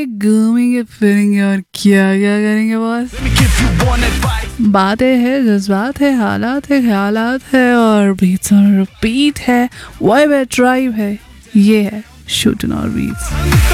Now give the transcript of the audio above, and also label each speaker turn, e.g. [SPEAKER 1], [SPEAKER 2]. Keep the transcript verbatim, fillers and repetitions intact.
[SPEAKER 1] घूमेंगे फिरेंगे और क्या क्या करेंगे बॉस। बातें हैं, जज्बात है, हालात है, ख्यालात है और बीट्स ऑन रिपीट है, वाइब है, ड्राइव है, ये है शूटिंग और बीट्स।